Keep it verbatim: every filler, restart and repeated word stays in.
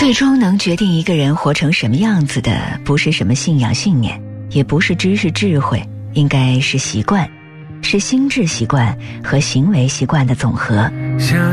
最终能决定一个人活成什么样子的，不是什么信仰信念，也不是知识智慧，应该是习惯，是心智习惯和行为习惯的总和。 下